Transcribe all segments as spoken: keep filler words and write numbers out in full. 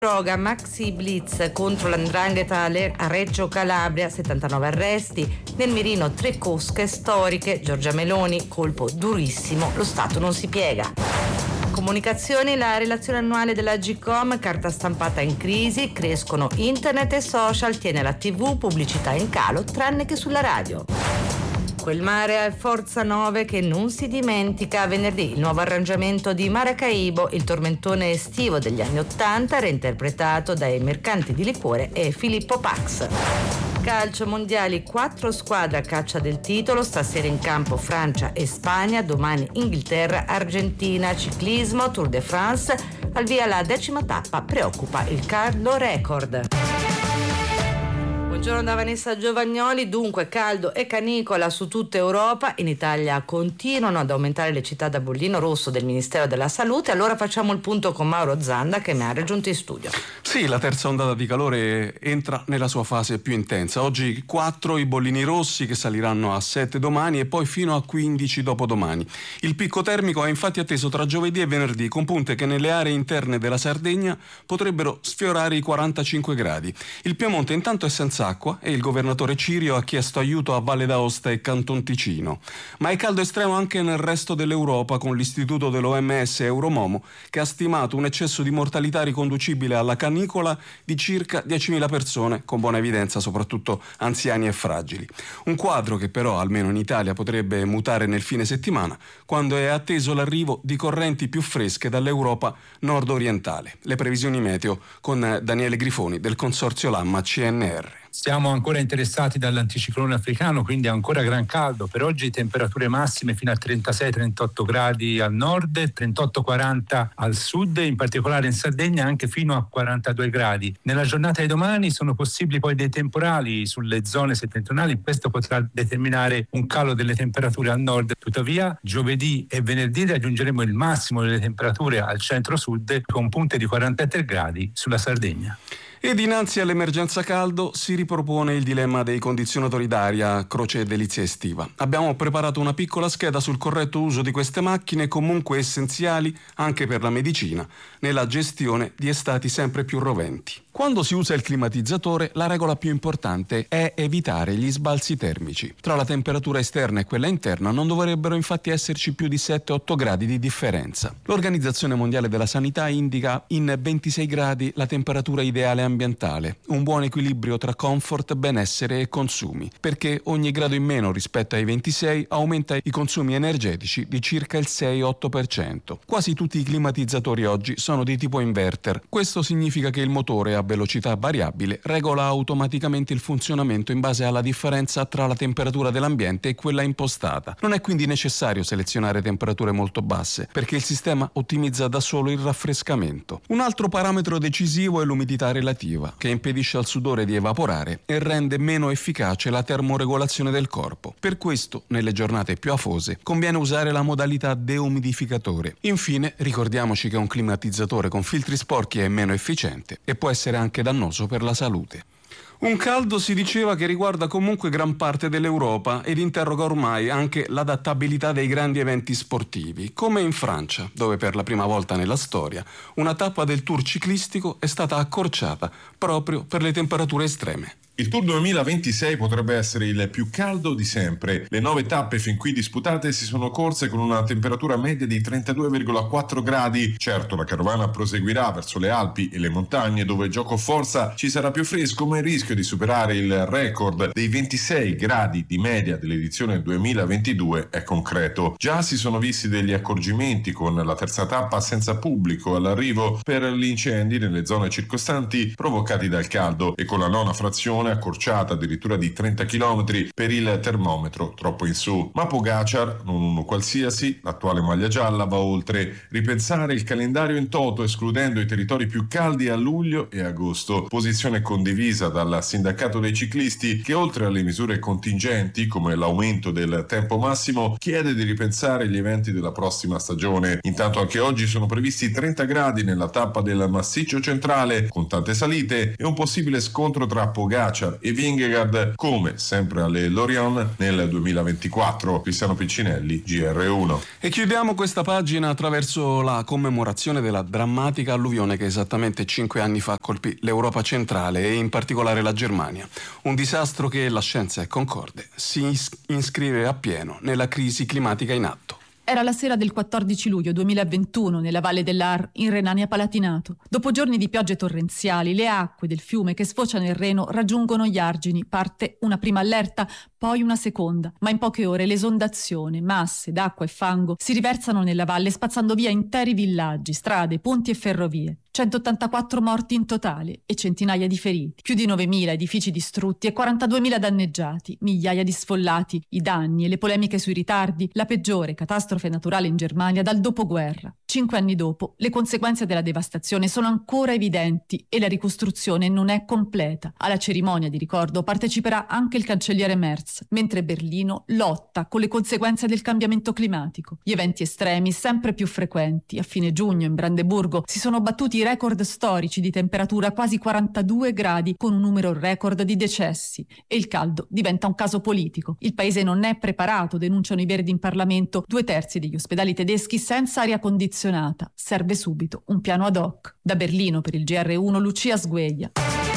Droga, maxi blitz contro l'Andrangheta a Reggio Calabria, settantanove arresti, nel mirino tre cosche storiche, Giorgia Meloni, colpo durissimo, lo Stato non si piega. Comunicazioni, la relazione annuale della Agcom, carta stampata in crisi, crescono internet e social, tiene la tivù, pubblicità in calo, tranne che sulla radio. Quel mare a Forza nove che non si dimentica. Venerdì il nuovo arrangiamento di Maracaibo, il tormentone estivo degli anni Ottanta, reinterpretato dai mercanti di liquore e Filippo Pax. Calcio mondiali, quattro squadre a caccia del titolo, stasera in campo Francia e Spagna, domani Inghilterra, Argentina. Ciclismo, Tour de France, al via la decima tappa, preoccupa il caldo record. Buongiorno da Vanessa Giovagnoli. Dunque, caldo e canicola su tutta Europa. In Italia continuano ad aumentare le città da bollino rosso del Ministero della Salute. Allora facciamo il punto con Mauro Zanda, che mi ha raggiunto in studio. Sì, la terza ondata di calore entra nella sua fase più intensa. Oggi quattro i bollini rossi, che saliranno a sette domani e poi fino a quindici dopodomani. Il picco termico è infatti atteso tra giovedì e venerdì, con punte che nelle aree interne della Sardegna potrebbero sfiorare i quarantacinque gradi. Il Piemonte intanto è senza acqua e il governatore Cirio ha chiesto aiuto a Valle d'Aosta e Canton Ticino. Ma è caldo estremo anche nel resto dell'Europa, con l'istituto dell'O M S Euromomo che ha stimato un eccesso di mortalità riconducibile alla canicola di circa diecimila persone, con buona evidenza soprattutto anziani e fragili. Un quadro che però almeno in Italia potrebbe mutare nel fine settimana, quando è atteso l'arrivo di correnti più fresche dall'Europa nord-orientale. Le previsioni meteo con Daniele Grifoni del consorzio Lamma C N R. Siamo ancora interessati dall'anticiclone africano, quindi ancora gran caldo. Per oggi temperature massime fino a trentasei trentotto gradi al nord, trentotto quaranta al sud, in particolare in Sardegna anche fino a quarantadue gradi. Nella giornata di domani sono possibili poi dei temporali sulle zone settentrionali, questo potrà determinare un calo delle temperature al nord. Tuttavia giovedì e venerdì raggiungeremo il massimo delle temperature al centro-sud, con punte di quarantatré gradi sulla Sardegna. E dinanzi all'emergenza caldo si ripropone il dilemma dei condizionatori d'aria, croce e delizia estiva. Abbiamo preparato una piccola scheda sul corretto uso di queste macchine, comunque essenziali anche per la medicina, nella gestione di estati sempre più roventi. Quando si usa il climatizzatore, la regola più importante è evitare gli sbalzi termici. Tra la temperatura esterna e quella interna non dovrebbero infatti esserci più di sette otto gradi di differenza. L'Organizzazione Mondiale della Sanità indica in ventisei gradi la temperatura ideale ambientale, un buon equilibrio tra comfort, benessere e consumi, perché ogni grado in meno rispetto ai ventisei aumenta i consumi energetici di circa il sei otto per cento. Quasi tutti i climatizzatori oggi sono di tipo inverter. Questo significa che il motore a velocità variabile regola automaticamente il funzionamento in base alla differenza tra la temperatura dell'ambiente e quella impostata. Non è quindi necessario selezionare temperature molto basse, perché il sistema ottimizza da solo il raffrescamento. Un altro parametro decisivo è l'umidità relativa, che impedisce al sudore di evaporare e rende meno efficace la termoregolazione del corpo. Per questo, nelle giornate più afose, conviene usare la modalità deumidificatore. Infine, ricordiamoci che un climatizzatore con filtri sporchi è meno efficiente e può essere anche dannoso per la salute. Un caldo, si diceva, che riguarda comunque gran parte dell'Europa ed interroga ormai anche l'adattabilità dei grandi eventi sportivi, come in Francia, dove per la prima volta nella storia una tappa del Tour ciclistico è stata accorciata proprio per le temperature estreme. Il Tour duemilaventisei potrebbe essere il più caldo di sempre. Le nove tappe fin qui disputate si sono corse con una temperatura media di trentadue virgola quattro gradi. Certo, la carovana proseguirà verso le Alpi e le montagne, dove gioco forza ci sarà più fresco, ma il rischio di superare il record dei ventisei gradi di media dell'edizione duemilaventidue è concreto. Già si sono visti degli accorgimenti con la terza tappa senza pubblico all'arrivo per gli incendi nelle zone circostanti provocati dal caldo, e con la nona frazione accorciata addirittura di trenta chilometri per il termometro troppo in su. Ma Pogacar, non uno qualsiasi, l'attuale maglia gialla, va oltre: ripensare il calendario in toto, escludendo i territori più caldi a luglio e agosto, posizione condivisa dal sindacato dei ciclisti, che oltre alle misure contingenti come l'aumento del tempo massimo chiede di ripensare gli eventi della prossima stagione. Intanto anche oggi sono previsti trenta gradi nella tappa del massiccio centrale, con tante salite e un possibile scontro tra Pogacar Pogacar e Vingegaard, come sempre alle Lorion nel duemilaventiquattro. Cristiano Piccinelli, G R uno. E chiudiamo questa pagina attraverso la commemorazione della drammatica alluvione che esattamente cinque anni fa colpì l'Europa centrale e in particolare la Germania. Un disastro che, la scienza è concorde, si iscrive appieno nella crisi climatica in atto. Era la sera del quattordici luglio duemilaventuno nella valle dell'Ahr in Renania-Palatinato. Dopo giorni di piogge torrenziali, le acque del fiume che sfocia nel Reno raggiungono gli argini. Parte una prima allerta, poi una seconda. Ma in poche ore l'esondazione, masse d'acqua e fango si riversano nella valle spazzando via interi villaggi, strade, ponti e ferrovie. centottantaquattro morti in totale e centinaia di feriti, più di novemila edifici distrutti e quarantaduemila danneggiati, migliaia di sfollati, i danni e le polemiche sui ritardi, la peggiore catastrofe naturale in Germania dal dopoguerra. Cinque anni dopo, le conseguenze della devastazione sono ancora evidenti e la ricostruzione non è completa. Alla cerimonia di ricordo parteciperà anche il cancelliere Merz, mentre Berlino lotta con le conseguenze del cambiamento climatico. Gli eventi estremi sempre più frequenti. A fine giugno in Brandeburgo si sono battuti i record storici di temperatura, quasi quarantadue gradi, con un numero record di decessi, e il caldo diventa un caso politico. Il paese non è preparato, denunciano i Verdi in Parlamento, due terzi degli ospedali tedeschi senza aria condizionata. Serve subito un piano ad hoc. Da Berlino per il G R uno Lucia Sgueglia.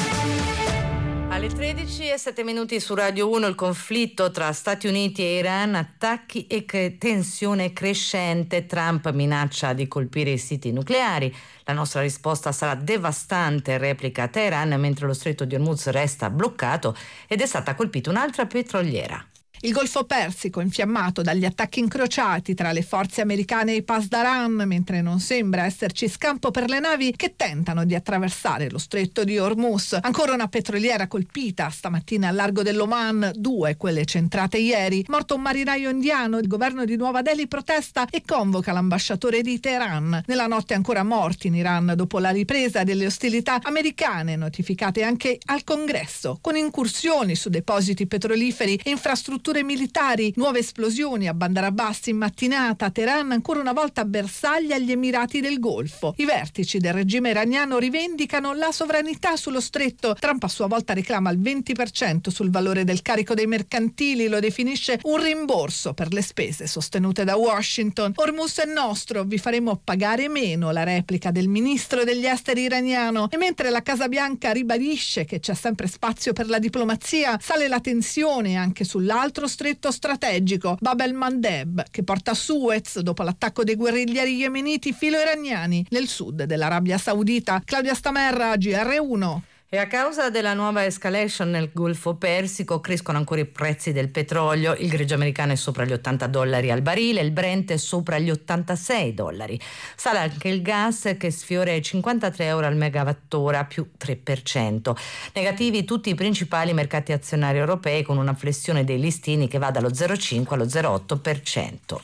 Alle tredici e sette minuti su Radio uno il conflitto tra Stati Uniti e Iran, attacchi e che tensione crescente. Trump minaccia di colpire i siti nucleari. La nostra risposta sarà devastante, replica Teheran, mentre lo stretto di Hormuz resta bloccato ed è stata colpita un'altra petroliera. Il Golfo Persico infiammato dagli attacchi incrociati tra le forze americane e i Pasdaran, mentre non sembra esserci scampo per le navi che tentano di attraversare lo stretto di Hormuz. Ancora una petroliera colpita stamattina al largo dell'Oman, due quelle centrate ieri. Morto un marinaio indiano, il governo di Nuova Delhi protesta e convoca l'ambasciatore di Teheran. Nella notte ancora morti in Iran dopo la ripresa delle ostilità americane, notificate anche al Congresso, con incursioni su depositi petroliferi e infrastrutture militari, nuove esplosioni a Bandar Abbas in mattinata. Teheran ancora una volta bersaglia agli Emirati del Golfo. I vertici del regime iraniano rivendicano la sovranità sullo stretto. Trump a sua volta reclama il venti per cento sul valore del carico dei mercantili, lo definisce un rimborso per le spese sostenute da Washington. Hormuz è nostro, vi faremo pagare meno, la replica del ministro degli esteri iraniano. E mentre la Casa Bianca ribadisce che c'è sempre spazio per la diplomazia, sale la tensione anche sull'altro stretto strategico, Bab el-Mandeb, che porta a Suez dopo l'attacco dei guerriglieri yemeniti filo-iraniani nel sud dell'Arabia Saudita. Claudia Stamerra, G R uno. E a causa della nuova escalation nel Golfo Persico crescono ancora i prezzi del petrolio. Il greggio americano è sopra gli ottanta dollari al barile, il Brent è sopra gli ottantasei dollari. Sale anche il gas che sfiora i cinquantatré euro al megawattora, più tre per cento. Negativi tutti i principali mercati azionari europei, con una flessione dei listini che va dallo zero virgola cinque allo zero virgola otto per cento.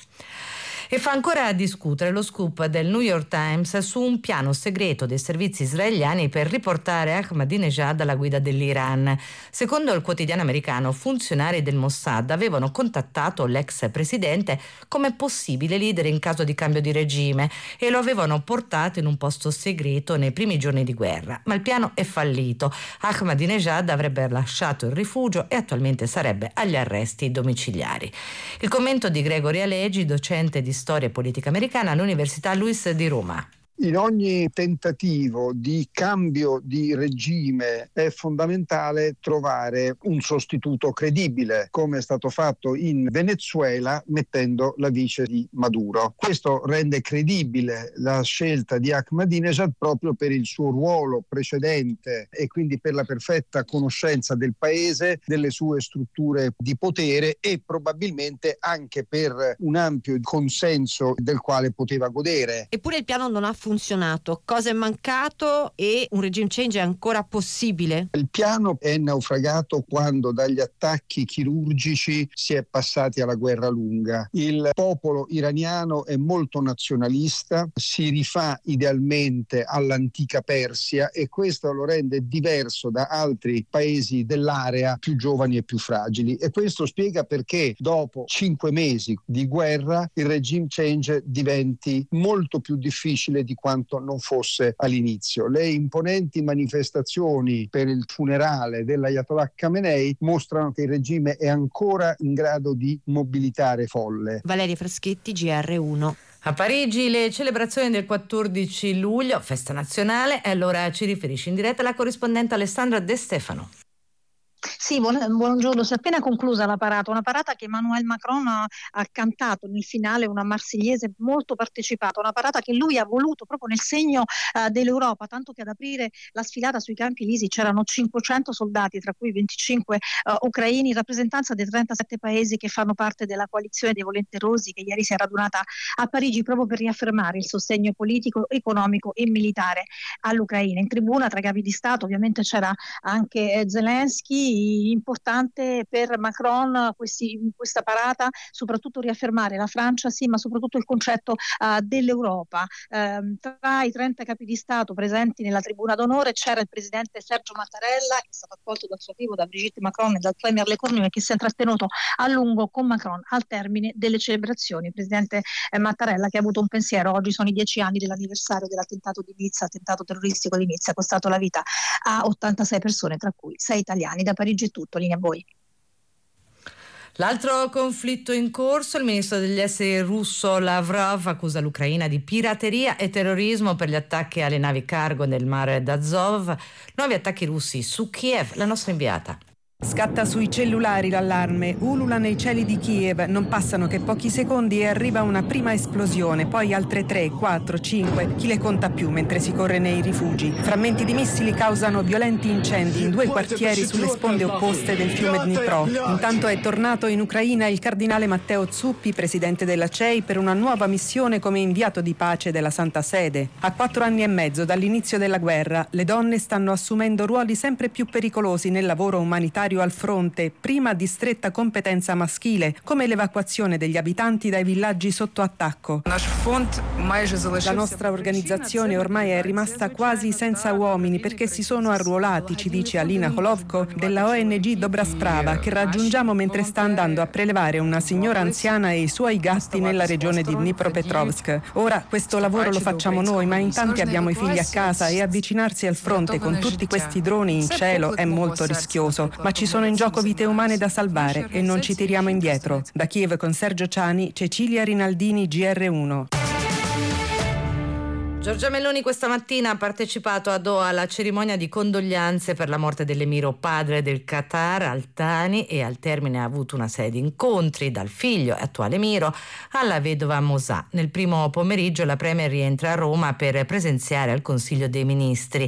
E fa ancora a discutere lo scoop del New York Times su un piano segreto dei servizi israeliani per riportare Ahmadinejad alla guida dell'Iran. Secondo il quotidiano americano, funzionari del Mossad avevano contattato l'ex presidente come possibile leader in caso di cambio di regime e lo avevano portato in un posto segreto nei primi giorni di guerra. Ma il piano è fallito. Ahmadinejad avrebbe lasciato il rifugio e attualmente sarebbe agli arresti domiciliari. Il commento di Gregory Alegi, docente di storia e politica americana all'Università Luis di Roma. In ogni tentativo di cambio di regime è fondamentale trovare un sostituto credibile, come è stato fatto in Venezuela mettendo la vice di Maduro. Questo rende credibile la scelta di Ahmadinejad proprio per il suo ruolo precedente e quindi per la perfetta conoscenza del paese, delle sue strutture di potere e probabilmente anche per un ampio consenso del quale poteva godere. Eppure il piano non ha funzionato. funzionato, cosa è mancato e un regime change è ancora possibile? Il piano è naufragato quando dagli attacchi chirurgici si è passati alla guerra lunga. Il popolo iraniano è molto nazionalista, si rifà idealmente all'antica Persia e questo lo rende diverso da altri paesi dell'area più giovani e più fragili, e questo spiega perché dopo cinque mesi di guerra il regime change diventi molto più difficile di di quanto non fosse all'inizio. Le imponenti manifestazioni per il funerale dell'Ayatollah Khamenei mostrano che il regime è ancora in grado di mobilitare folle. Valeria Fraschetti, G R uno. A Parigi le celebrazioni del quattordici luglio, festa nazionale, e allora ci riferisce in diretta la corrispondente Alessandra De Stefano. Sì, buon, buongiorno. Si è appena conclusa la parata, una parata che Emmanuel Macron ha, ha cantato nel finale, una marsigliese molto partecipata, una parata che lui ha voluto proprio nel segno uh, dell'Europa, tanto che ad aprire la sfilata sui Campi Elisi c'erano cinquecento soldati, tra cui venticinque uh, ucraini, in rappresentanza dei trentasette paesi che fanno parte della coalizione dei volenterosi che ieri si è radunata a Parigi proprio per riaffermare il sostegno politico, economico e militare all'Ucraina. In tribuna tra i capi di Stato ovviamente c'era anche Zelensky. Importante per Macron questi, questa parata, soprattutto riaffermare la Francia, sì, ma soprattutto il concetto uh, dell'Europa. Uh, tra i trenta capi di Stato presenti nella tribuna d'onore c'era il presidente Sergio Mattarella, che è stato accolto dal suo arrivo da Brigitte Macron e dal premier Le Cornu, e che si è intrattenuto a lungo con Macron al termine delle celebrazioni. Il presidente eh, Mattarella, che ha avuto un pensiero: oggi sono i dieci anni dell'anniversario dell'attentato di Nizza, attentato terroristico di Nizza, costato la vita a ottantasei persone, tra cui sei italiani. Da Parigi è tutto, linea a voi. L'altro conflitto in corso, il ministro degli esteri russo Lavrov accusa l'Ucraina di pirateria e terrorismo per gli attacchi alle navi cargo nel mare d'Azov. Nuovi attacchi russi su Kiev, la nostra inviata. Scatta sui cellulari l'allarme, ulula nei cieli di Kiev, non passano che pochi secondi e arriva una prima esplosione, poi altre tre, quattro, cinque, chi le conta più mentre si corre nei rifugi. Frammenti di missili causano violenti incendi in due quartieri sulle sponde opposte del fiume Dnipro. Intanto è tornato in Ucraina il cardinale Matteo Zuppi, presidente della C E I, per una nuova missione come inviato di pace della Santa Sede. A quattro anni e mezzo dall'inizio della guerra, le donne stanno assumendo ruoli sempre più pericolosi nel lavoro umanitario al fronte, prima di stretta competenza maschile, come l'evacuazione degli abitanti dai villaggi sotto attacco. La nostra organizzazione ormai è rimasta quasi senza uomini perché si sono arruolati, ci dice Alina Holovko della O N G Dobra Sprava, che raggiungiamo mentre sta andando a prelevare una signora anziana e i suoi gatti nella regione di Dnipropetrovsk. Ora questo lavoro lo facciamo noi, ma in tanti abbiamo i figli a casa e avvicinarsi al fronte con tutti questi droni in cielo è molto rischioso, ma ci sono in gioco vite umane da salvare e non ci tiriamo indietro. Da Kiev con Sergio Ciani, Cecilia Rinaldini, G R uno. Giorgia Meloni questa mattina ha partecipato a Doha alla cerimonia di condoglianze per la morte dell'emiro padre del Qatar, Al Thani, e al termine ha avuto una serie di incontri, dal figlio e attuale emiro alla vedova Mosà. Nel primo pomeriggio la premier rientra a Roma per presenziare al Consiglio dei Ministri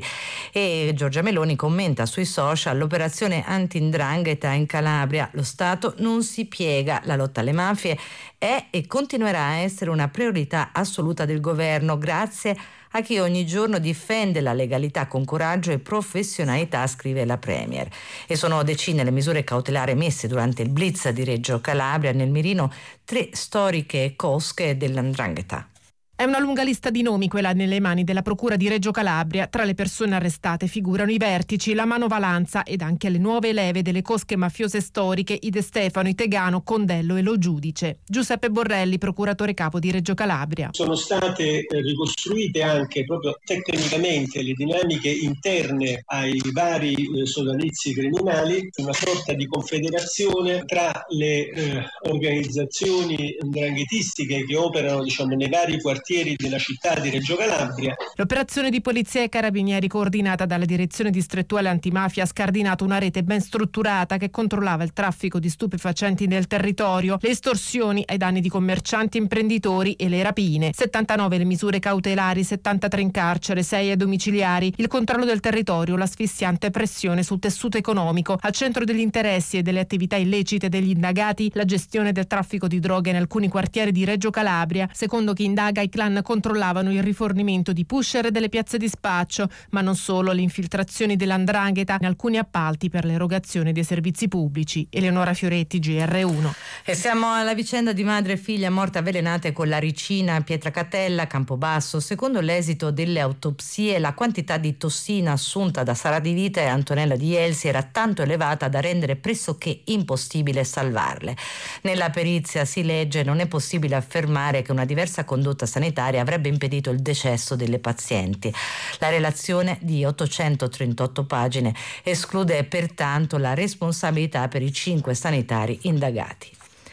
e Giorgia Meloni commenta sui social l'operazione anti-'ndrangheta in Calabria. Lo Stato non si piega, la lotta alle mafie è e continuerà a essere una priorità assoluta del governo, grazie a chi ogni giorno difende la legalità con coraggio e professionalità, scrive la premier. E sono decine le misure cautelari messe durante il blitz di Reggio Calabria, nel mirino tre storiche cosche dell'Ndrangheta. È una lunga lista di nomi quella nelle mani della Procura di Reggio Calabria. Tra le persone arrestate figurano i vertici, la manovalanza ed anche le nuove leve delle cosche mafiose storiche, i De Stefano, i Tegano, Condello e Lo Giudice. Giuseppe Borrelli, procuratore capo di Reggio Calabria. Sono state ricostruite anche proprio tecnicamente le dinamiche interne ai vari eh, sodalizi criminali, una sorta di confederazione tra le eh, organizzazioni 'ndranghetistiche che operano, diciamo, nei vari quartieri della città di Reggio Calabria. L'operazione di polizia e carabinieri coordinata dalla direzione distrettuale antimafia ha scardinato una rete ben strutturata che controllava il traffico di stupefacenti nel territorio, le estorsioni ai danni di commercianti e imprenditori e le rapine. settantanove le misure cautelari, settantatré in carcere, sei ai domiciliari. Il controllo del territorio, l'asfissiante pressione sul tessuto economico. Al centro degli interessi e delle attività illecite degli indagati, la gestione del traffico di droghe in alcuni quartieri di Reggio Calabria. Secondo chi indaga, i clan controllavano il rifornimento di pusher delle piazze di spaccio, ma non solo, le infiltrazioni dell'Ndrangheta in alcuni appalti per l'erogazione dei servizi pubblici. Eleonora Fioretti, G R uno. E siamo alla vicenda di madre e figlia morte avvelenate con la ricina a Pietracatella, Campobasso. Secondo l'esito delle autopsie, la quantità di tossina assunta da Sara Di Vita e Antonella Di Elsi era tanto elevata da rendere pressoché impossibile salvarle. Nella perizia si legge: non è possibile affermare che una diversa condotta sanitaria sanitaria avrebbe impedito il decesso delle pazienti. La relazione di ottocentotrentotto pagine esclude pertanto la responsabilità per i cinque sanitari indagati.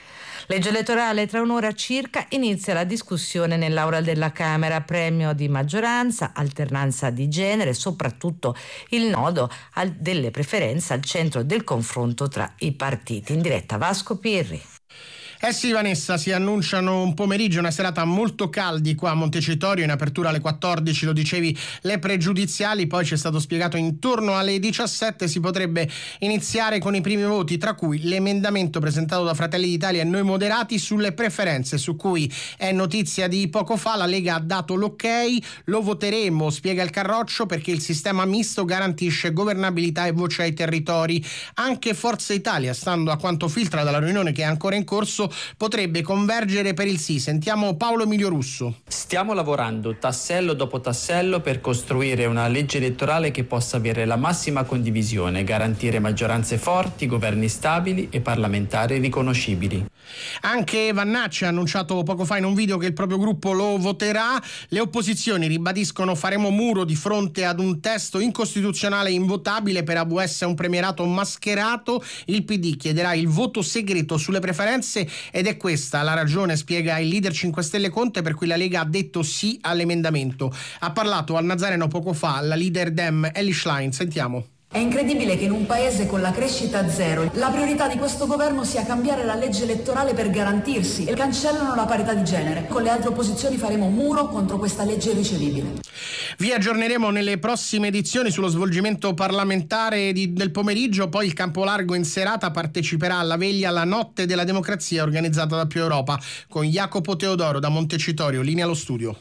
Legge elettorale, tra un'ora circa inizia la discussione nell'aula della Camera, premio di maggioranza, alternanza di genere, soprattutto il nodo al, delle preferenze al centro del confronto tra i partiti. In diretta Vasco Pirri. Eh sì, Vanessa, si annunciano un pomeriggio e una serata molto caldi qua a Montecitorio, in apertura alle quattordici, lo dicevi, le pregiudiziali, poi ci è stato spiegato intorno alle diciassette si potrebbe iniziare con i primi voti, tra cui l'emendamento presentato da Fratelli d'Italia e Noi Moderati sulle preferenze, su cui è notizia di poco fa, la Lega ha dato l'ok, lo voteremo, spiega il Carroccio, perché il sistema misto garantisce governabilità e voce ai territori. Anche Forza Italia, stando a quanto filtra dalla riunione che è ancora in corso, potrebbe convergere per il sì. Sentiamo Paolo Emilio Russo. Stiamo lavorando tassello dopo tassello per costruire una legge elettorale che possa avere la massima condivisione, garantire maggioranze forti, governi stabili e parlamentari riconoscibili. Anche Vannacci ha annunciato poco fa in un video che il proprio gruppo lo voterà. Le opposizioni ribadiscono faremo muro di fronte ad un testo incostituzionale invotabile, per Abu S un premierato mascherato. Il P D chiederà il voto segreto sulle preferenze ed è questa la ragione, spiega il leader cinque Stelle Conte, per cui la Lega ha detto sì all'emendamento. Ha parlato al Nazareno poco fa la leader Dem Elly Schlein, sentiamo. È incredibile che in un paese con la crescita zero la priorità di questo governo sia cambiare la legge elettorale per garantirsi e cancellano la parità di genere. Con le altre opposizioni faremo muro contro questa legge irricevibile. Vi aggiorneremo nelle prossime edizioni sullo svolgimento parlamentare di, del pomeriggio, poi il campo largo in serata parteciperà alla veglia La Notte della Democrazia organizzata da Più Europa con Jacopo Teodoro da Montecitorio, linea allo studio.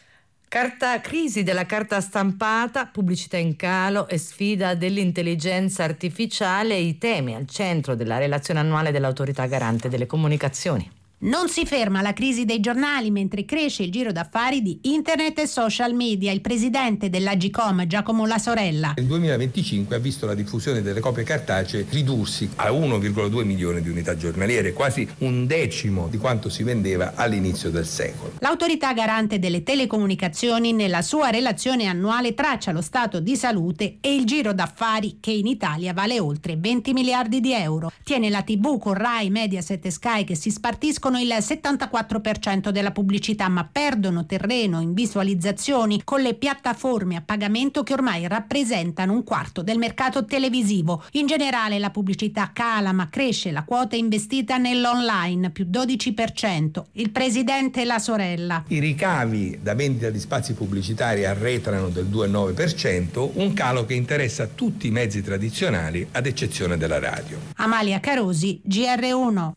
Carta, crisi della carta stampata, pubblicità in calo e sfida dell'intelligenza artificiale, i temi al centro della relazione annuale dell'Autorità Garante delle Comunicazioni. Non si ferma la crisi dei giornali mentre cresce il giro d'affari di internet e social media. Il presidente dell'Agicom, Giacomo La Sorella. Il duemilaventicinque ha visto la diffusione delle copie cartacee ridursi a uno virgola due milioni di unità giornaliere, quasi un decimo di quanto si vendeva all'inizio del secolo. L'Autorità Garante delle Telecomunicazioni nella sua relazione annuale traccia lo stato di salute e il giro d'affari che in Italia vale oltre venti miliardi di euro. Tiene la tivù con Rai, Mediaset e Sky che si spartiscono il settantaquattro per cento della pubblicità, ma perdono terreno in visualizzazioni con le piattaforme a pagamento che ormai rappresentano un quarto del mercato televisivo. In generale la pubblicità cala, ma cresce la quota investita nell'online, più dodici per cento. Il presidente La Sorella. I ricavi da vendita di spazi pubblicitari arretrano del due virgola nove per cento, un calo che interessa tutti i mezzi tradizionali ad eccezione della radio. Amalia Carosi, G R uno.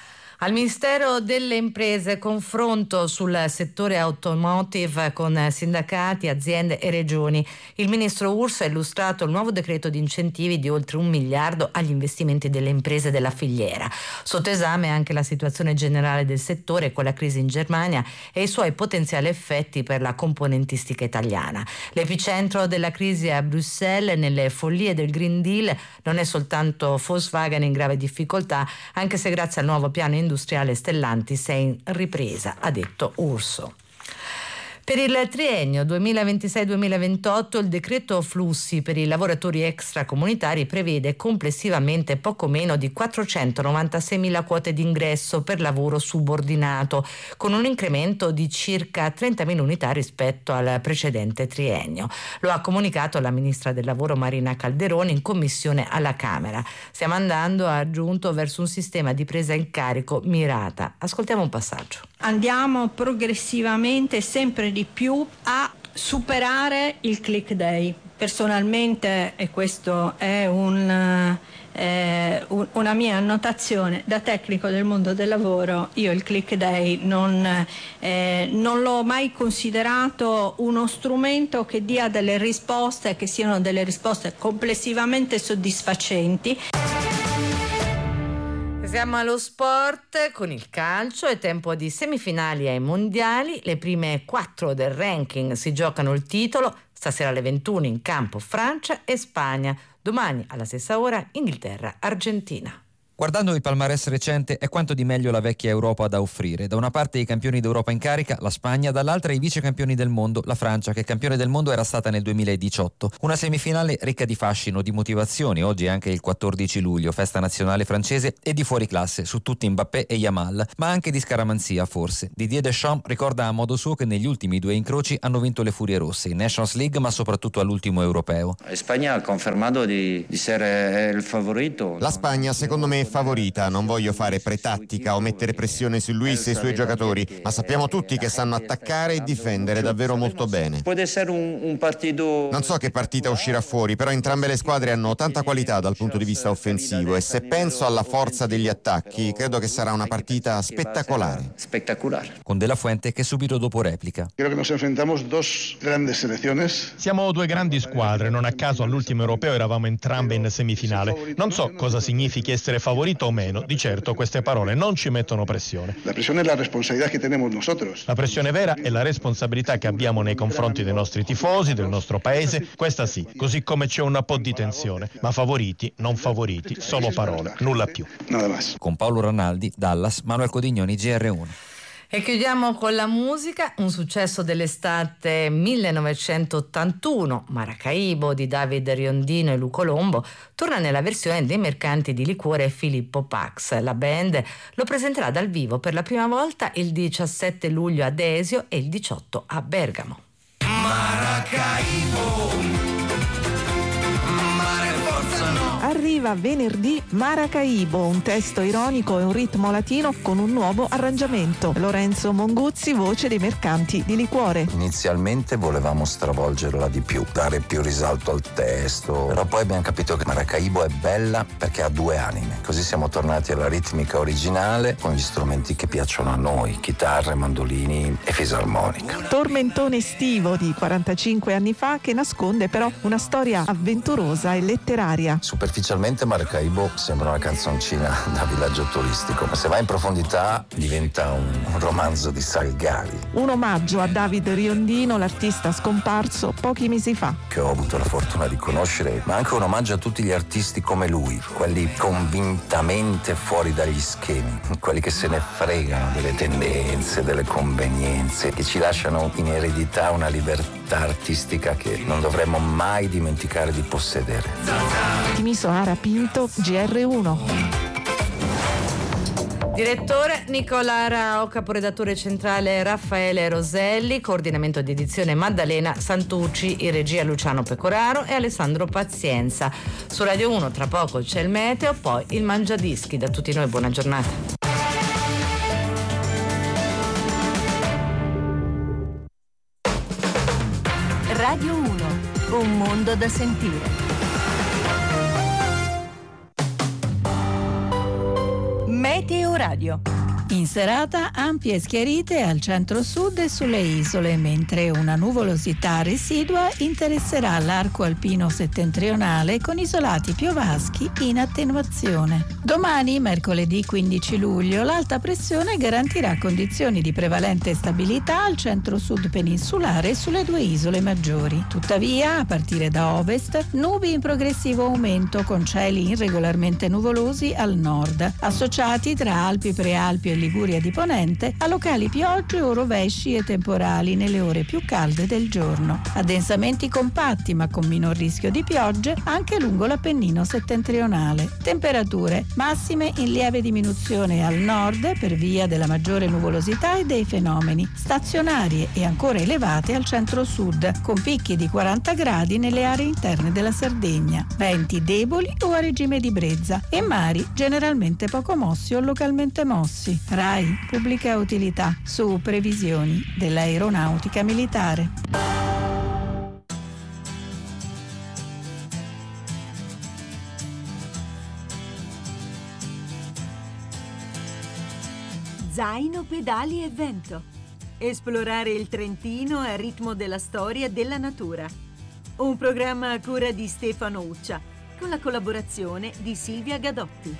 Al Ministero delle Imprese, confronto sul settore automotive con sindacati, aziende e regioni. Il ministro Urso ha illustrato il nuovo decreto di incentivi di oltre un miliardo agli investimenti delle imprese della filiera. Sotto esame anche la situazione generale del settore con la crisi in Germania e i suoi potenziali effetti per la componentistica italiana. L'epicentro della crisi è a Bruxelles, nelle follie del Green Deal. Non è soltanto Volkswagen in grave difficoltà, anche se grazie al nuovo piano industriale industriale Stellantis è in ripresa, ha detto Urso. Per il triennio duemilaventisei duemilaventotto il decreto flussi per i lavoratori extracomunitari prevede complessivamente poco meno di quattrocentonovantaseimila quote d'ingresso per lavoro subordinato, con un incremento di circa trentamila unità rispetto al precedente triennio. Lo ha comunicato la ministra del lavoro Marina Calderoni in commissione alla Camera. Stiamo andando, ha aggiunto, verso un sistema di presa in carico mirata. Ascoltiamo un passaggio. Andiamo progressivamente sempre di più a superare il click day. Personalmente, e questo è un, eh, un, una mia annotazione da tecnico del mondo del lavoro, io il click day non, eh, non l'ho mai considerato uno strumento che dia delle risposte, che siano delle risposte complessivamente soddisfacenti. Siamo allo sport con il calcio, è tempo di semifinali ai mondiali, le prime quattro del ranking si giocano il titolo, stasera alle ventuno in campo Francia e Spagna, domani alla stessa ora Inghilterra-Argentina. Guardando il palmarès recente è quanto di meglio la vecchia Europa ha da offrire. Da una parte i campioni d'Europa in carica, la Spagna, dall'altra i vice campioni del mondo, la Francia, che campione del mondo era stata nel duemiladiciotto. Una semifinale ricca di fascino, di motivazioni. Oggi è anche il quattordici luglio, festa nazionale francese, e di fuoriclasse su tutti Mbappé e Yamal, ma anche di scaramanzia forse. Didier Deschamps ricorda a modo suo che negli ultimi due incroci hanno vinto le Furie Rosse, in Nations League ma soprattutto all'ultimo europeo. La Spagna ha confermato di, di essere il favorito. La Spagna secondo me è favorita, non voglio fare pretattica o mettere pressione su Luis e i suoi giocatori, ma sappiamo tutti che sanno attaccare e difendere davvero molto bene. Può essere un, un partito... Non so che partita uscirà fuori, però entrambe le squadre hanno tanta qualità dal punto di vista offensivo e se penso alla forza degli attacchi, credo che sarà una partita spettacolare. Spettacolare. Con De La Fuente che subito dopo replica. Credo che nos enfrentamos dos grandes selecciones. Siamo due grandi squadre, non a caso all'ultimo europeo eravamo entrambe in semifinale. Non so cosa significhi essere favorito o meno, di certo queste parole non ci mettono pressione. La pressione è la responsabilità che tenemos nosotros. La pressione vera è la responsabilità che abbiamo nei confronti dei nostri tifosi, del nostro paese, questa sì, così come c'è un po' di tensione, ma favoriti, non favoriti, solo parole, nulla più. Con Paolo Ranaldi, Dallas, Manuel Codignoni, G R uno. E chiudiamo con la musica, un successo dell'estate millenovecentottantuno, Maracaibo di David Riondino e Lu Colombo, torna nella versione dei mercanti di liquore Filippo Pax. La band lo presenterà dal vivo per la prima volta il diciassette luglio a Desio e il diciotto a Bergamo. Maracaibo. Arriva venerdì Maracaibo, un testo ironico e un ritmo latino con un nuovo arrangiamento. Lorenzo Monguzzi, voce dei mercanti di liquore. Inizialmente volevamo stravolgerla di più, dare più risalto al testo, però poi abbiamo capito che Maracaibo è bella perché ha due anime. Così siamo tornati alla ritmica originale con gli strumenti che piacciono a noi, chitarre, mandolini e fisarmonica. Tormentone estivo di quarantacinque anni fa che nasconde però una storia avventurosa e letteraria. Superficialmente Maracaibo sembra una canzoncina da villaggio turistico, ma se va in profondità diventa un, un romanzo di Salgari. Un omaggio a David Riondino, l'artista scomparso pochi mesi fa. Che ho avuto la fortuna di conoscere, ma anche un omaggio a tutti gli artisti come lui, quelli convintamente fuori dagli schemi, quelli che se ne fregano delle tendenze, delle convenienze, che ci lasciano in eredità una libertà artistica che non dovremmo mai dimenticare di possedere. Timisoara Pinto, G R uno. Direttore Nicola Rao, caporedattore centrale Raffaele Roselli, coordinamento di edizione Maddalena Santucci, in regia Luciano Pecoraro e Alessandro Pazienza. Su Radio uno tra poco c'è il meteo, poi il Mangiadischi. Da tutti noi buona giornata. Radio uno, un mondo da sentire. Meteo Radio. In serata ampie schiarite al centro-sud e sulle isole, mentre una nuvolosità residua interesserà l'arco alpino settentrionale con isolati piovaschi in attenuazione. Domani, mercoledì quindici luglio, l'alta pressione garantirà condizioni di prevalente stabilità al centro-sud peninsulare e sulle due isole maggiori. Tuttavia, a partire da ovest, nubi in progressivo aumento con cieli irregolarmente nuvolosi al nord, associati tra Alpi Prealpi e Liguria di Ponente a locali piogge o rovesci e temporali nelle ore più calde del giorno. Addensamenti compatti ma con minor rischio di piogge anche lungo l'Appennino settentrionale. Temperature massime in lieve diminuzione al nord per via della maggiore nuvolosità e dei fenomeni, stazionarie e ancora elevate al centro-sud, con picchi di quaranta gradi nelle aree interne della Sardegna, venti deboli o a regime di brezza e mari generalmente poco mossi o localmente mossi. RAI, pubblica utilità, su previsioni dell'aeronautica militare. Zaino, pedali e vento. Esplorare il Trentino al ritmo della storia e della natura. Un programma a cura di Stefano Uccia, con la collaborazione di Silvia Gadotti.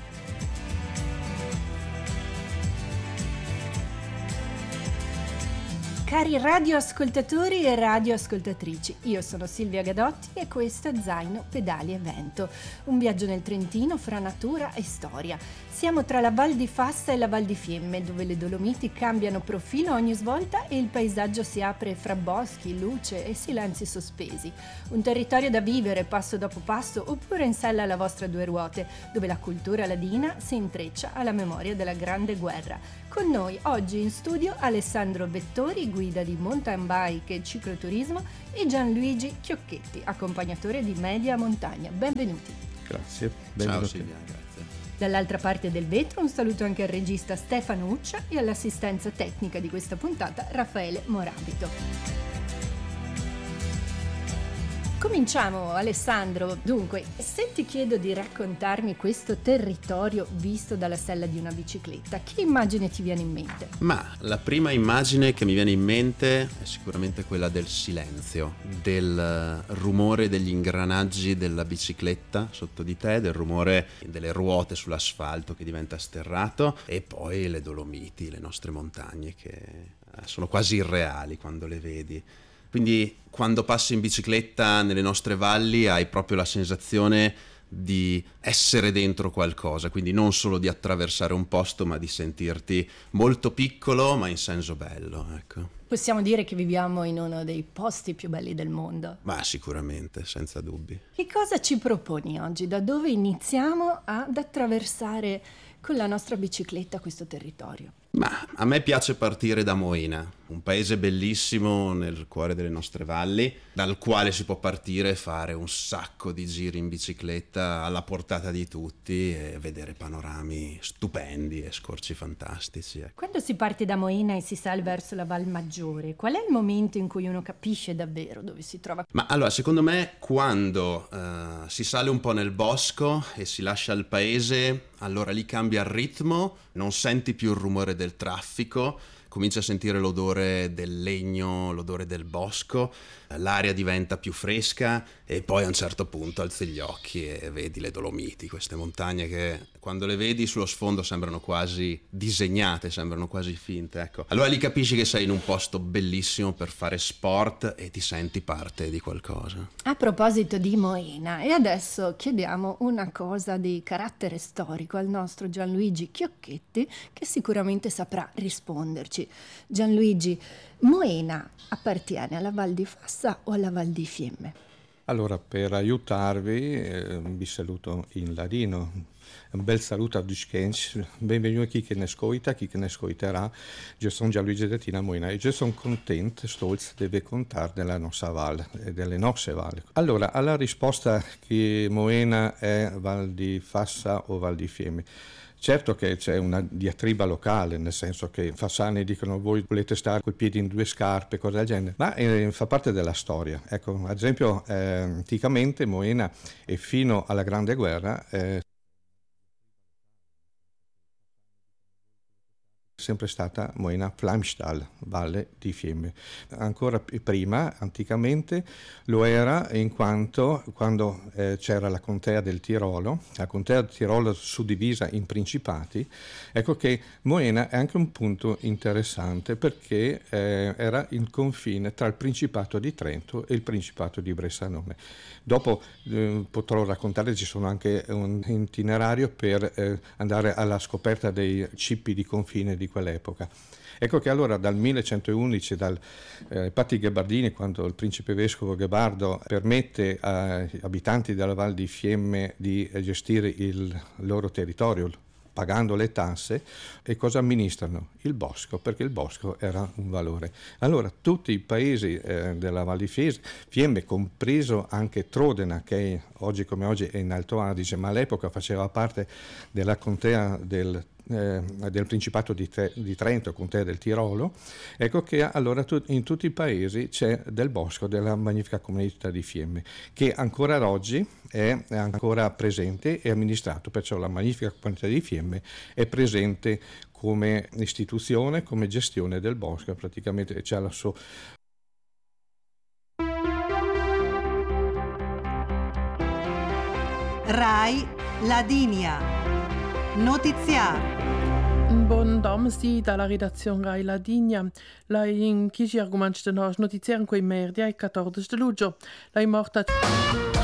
Cari radioascoltatori e radioascoltatrici, io sono Silvia Gadotti e questo è Zaino, Pedali e Vento, un viaggio nel Trentino fra natura e storia. Siamo tra la Val di Fassa e la Val di Fiemme, dove le Dolomiti cambiano profilo ogni svolta e il paesaggio si apre fra boschi, luce e silenzi sospesi. Un territorio da vivere passo dopo passo oppure in sella alla vostra due ruote, dove la cultura ladina si intreccia alla memoria della Grande Guerra. Con noi oggi in studio Alessandro Vettori, guida di mountain bike e cicloturismo, e Gianluigi Chiocchetti, accompagnatore di media montagna. Benvenuti. Grazie. Benvenuti. Ciao Silvia, grazie. Dall'altra parte del vetro un saluto anche al regista Stefano Uccia e all'assistenza tecnica di questa puntata Raffaele Morabito. Cominciamo, Alessandro. Dunque, se ti chiedo di raccontarmi questo territorio visto dalla sella di una bicicletta, che immagine ti viene in mente? Ma la prima immagine che mi viene in mente è sicuramente quella del silenzio, del rumore degli ingranaggi della bicicletta sotto di te, del rumore delle ruote sull'asfalto che diventa sterrato, e poi le Dolomiti, le nostre montagne che sono quasi irreali quando le vedi. Quindi quando passi in bicicletta nelle nostre valli hai proprio la sensazione di essere dentro qualcosa, quindi non solo di attraversare un posto, ma di sentirti molto piccolo, ma in senso bello, ecco. Possiamo dire che viviamo in uno dei posti più belli del mondo. Ma sicuramente, senza dubbi. Che cosa ci proponi oggi? Da dove iniziamo ad attraversare con la nostra bicicletta questo territorio? Ma a me piace partire da Moena, un paese bellissimo nel cuore delle nostre valli, dal quale si può partire e fare un sacco di giri in bicicletta alla portata di tutti e vedere panorami stupendi e scorci fantastici. Ecco. Quando si parte da Moena e si sale verso la Val Maggiore, qual è il momento in cui uno capisce davvero dove si trova? Ma allora, secondo me, quando uh, si sale un po' nel bosco e si lascia il paese, allora lì cambia il ritmo, non senti più il rumore del traffico, cominci a sentire l'odore del legno, l'odore del bosco, l'aria diventa più fresca e poi a un certo punto alzi gli occhi e vedi le Dolomiti, queste montagne che quando le vedi sullo sfondo sembrano quasi disegnate, sembrano quasi finte, ecco. Allora lì capisci che sei in un posto bellissimo per fare sport e ti senti parte di qualcosa. A proposito di Moena, e adesso chiediamo una cosa di carattere storico al nostro Gianluigi Chiocchetti, che sicuramente saprà risponderci. Gianluigi, Moena appartiene alla Val di Fassa o alla Val di Fiemme? Allora, per aiutarvi, eh, vi saluto in ladino. Un bel saluto a tutti, benvenuti a chi che ne ascolta, chi che ne ascolterà. Io sono Gianluigi Dettina Moena e io sono contento, stolz, di contare della nostra valle e delle nostre valli. Allora, alla risposta che Moena è Val di Fassa o Val di Fiemme. Certo che c'è una diatriba locale, nel senso che fassani dicono voi volete stare coi piedi in due scarpe, cose del genere, ma eh, fa parte della storia. Ecco, ad esempio, eh, anticamente Moena e fino alla Grande Guerra eh, sempre stata Moena Flamstal, Valle di Fiemme. Ancora prima, anticamente, lo era in quanto quando eh, c'era la contea del Tirolo, la contea del Tirolo suddivisa in principati, ecco che Moena è anche un punto interessante perché eh, era il confine tra il Principato di Trento e il Principato di Bressanone. Dopo eh, potrò raccontare, ci sono anche un itinerario per eh, andare alla scoperta dei cippi di confine di quell'epoca. Ecco che allora dal millecentoundici, dal eh, Patti Ghebardini, quando il principe vescovo Ghebardo permette agli abitanti della Val di Fiemme di gestire il loro territorio, pagando le tasse, e cosa amministrano? Il bosco, perché il bosco era un valore. Allora tutti i paesi eh, della Val di Fiemme, compreso anche Trodena, che oggi come oggi è in Alto Adige, ma all'epoca faceva parte della contea del Eh, del Principato di, Tre, di Trento, contea del Tirolo, ecco che allora tu, in tutti i paesi c'è del bosco della magnifica comunità di Fiemme, che ancora oggi è ancora presente e amministrato, perciò la magnifica comunità di Fiemme è presente come istituzione, come gestione del bosco, praticamente c'è la sua Rai Ladinia Notiziario. Buon domesdi dalla redazione Rai La Digna. La in chi ci argomenti di noi notiziari in quei merdi ai quattordici luglio. La è morta...